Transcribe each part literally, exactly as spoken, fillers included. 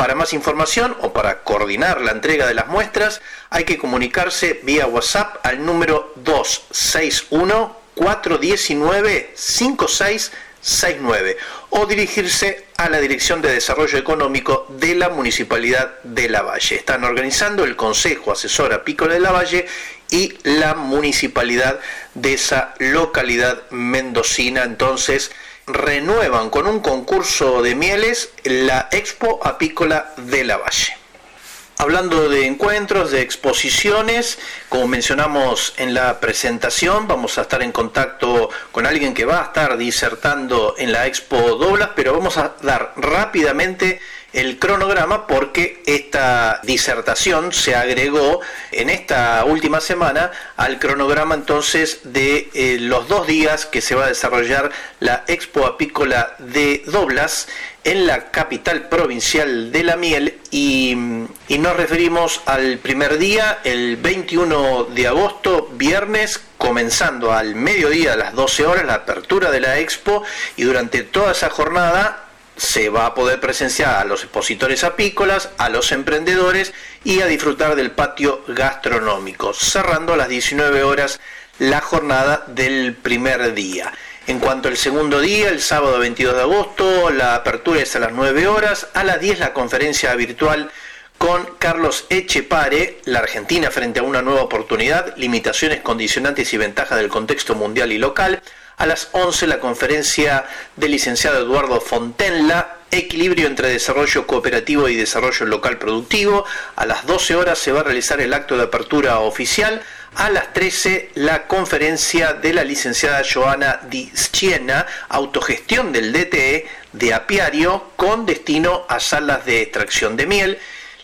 Para más información o para coordinar la entrega de las muestras hay que comunicarse vía WhatsApp al número dos seis uno, cuatro uno nueve, cinco seis seis nueve o dirigirse a la Dirección de Desarrollo Económico de la Municipalidad de Lavalle. Están organizando el Consejo Asesor Apícola de Lavalle y la Municipalidad de esa localidad mendocina. Entonces renuevan con un concurso de mieles la Expo Apícola de Lavalle. Hablando de encuentros, de exposiciones, como mencionamos en la presentación, vamos a estar en contacto con alguien que va a estar disertando en la Expo Doblas, pero vamos a dar rápidamente el cronograma porque esta disertación se agregó en esta última semana al cronograma entonces de eh, los dos días que se va a desarrollar la Expo Apícola de Doblas en la capital provincial de la miel y, y nos referimos al primer día, el veintiuno de agosto, viernes, comenzando al mediodía a las doce horas la apertura de la Expo y durante toda esa jornada se va a poder presenciar a los expositores apícolas, a los emprendedores y a disfrutar del patio gastronómico, cerrando a las diecinueve horas la jornada del primer día. En cuanto al segundo día, el sábado veintidós de agosto, la apertura es a las nueve horas, a las diez la conferencia virtual con Carlos Echepare, la Argentina frente a una nueva oportunidad, limitaciones, condicionantes y ventajas del contexto mundial y local. A las once la conferencia del licenciado Eduardo Fontenla, equilibrio entre desarrollo cooperativo y desarrollo local productivo. A las doce horas se va a realizar el acto de apertura oficial. A las trece la conferencia de la licenciada Joana Di Schiena, autogestión del D T E de apiario con destino a salas de extracción de miel.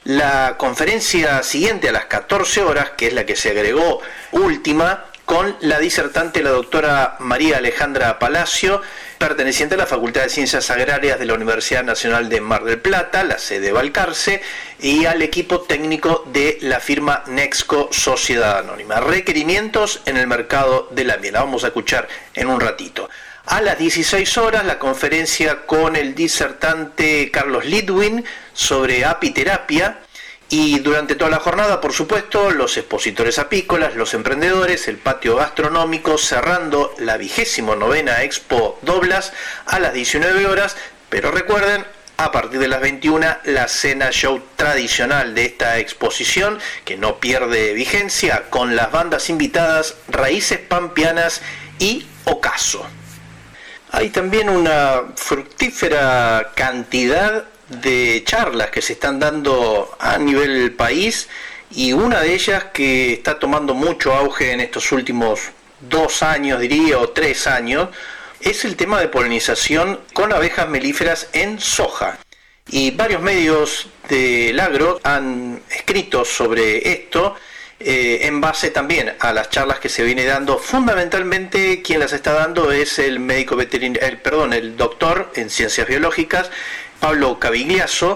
La conferencia siguiente a las catorce horas, que es la que se agregó última, con la disertante, la doctora María Alejandra Palacio, perteneciente a la Facultad de Ciencias Agrarias de la Universidad Nacional de Mar del Plata, la sede de Balcarce, y al equipo técnico de la firma Nexco Sociedad Anónima. Requerimientos en el mercado de la miel. La vamos a escuchar en un ratito. A las dieciséis horas, la conferencia con el disertante Carlos Lidwin sobre apiterapia. Y durante toda la jornada, por supuesto, los expositores apícolas, los emprendedores, el patio gastronómico, cerrando la vigésimo novena Expo Doblas a las diecinueve horas. Pero recuerden, a partir de las veintiuna, la cena show tradicional de esta exposición, que no pierde vigencia, con las bandas invitadas Raíces Pampeanas y Ocaso. Hay también una fructífera cantidad de charlas que se están dando a nivel país y una de ellas que está tomando mucho auge en estos últimos dos años, diría, o tres años, es el tema de polinización con abejas melíferas en soja. Y varios medios del agro han escrito sobre esto eh, en base también a las charlas que se viene dando. Fundamentalmente quien las está dando es el médico veterinario, el, perdón, el doctor en ciencias biológicas, Pablo Cavigliaso,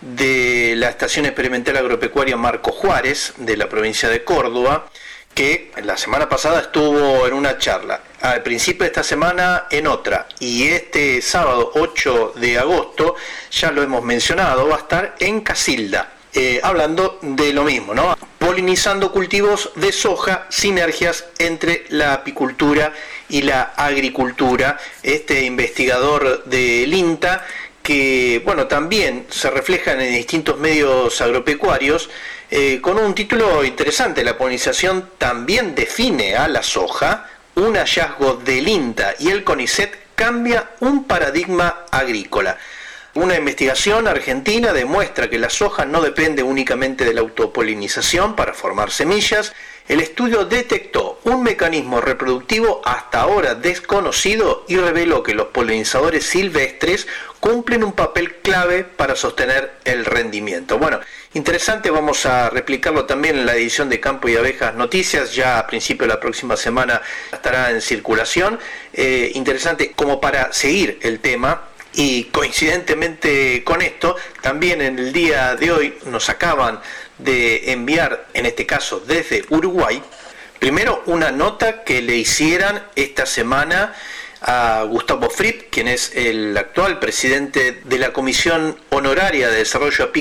de la Estación Experimental Agropecuaria Marco Juárez, de la provincia de Córdoba, que la semana pasada estuvo en una charla, al principio de esta semana en otra, y este sábado ocho de agosto, ya lo hemos mencionado, va a estar en Casilda, eh, hablando de lo mismo, ¿no? Polinizando cultivos de soja, sinergias entre la apicultura y la agricultura. Este investigador del INTA, que bueno, también se reflejan en distintos medios agropecuarios, eh, con un título interesante: la polinización también define a la soja, un hallazgo del INTA y el CONICET cambia un paradigma agrícola. Una investigación argentina demuestra que la soja no depende únicamente de la autopolinización para formar semillas. El estudio detectó un mecanismo reproductivo hasta ahora desconocido y reveló que los polinizadores silvestres cumplen un papel clave para sostener el rendimiento. Bueno, interesante, vamos a replicarlo también en la edición de Campo y Abejas Noticias, ya a principio de la próxima semana estará en circulación. Eh, interesante como para seguir el tema. Y coincidentemente con esto, también en el día de hoy nos acaban de enviar, en este caso desde Uruguay, primero una nota que le hicieran esta semana a Gustavo Fripp, quien es el actual presidente de la Comisión Honoraria de Desarrollo Apícola